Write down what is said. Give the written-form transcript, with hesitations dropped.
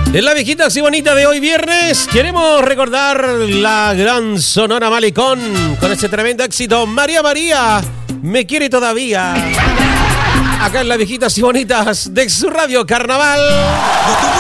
En la viejita así bonita de hoy viernes queremos recordar la gran Sonora Malecón con ese tremendo éxito. María María, me quiere todavía. Acá en la viejita así bonitas de su radio Carnaval.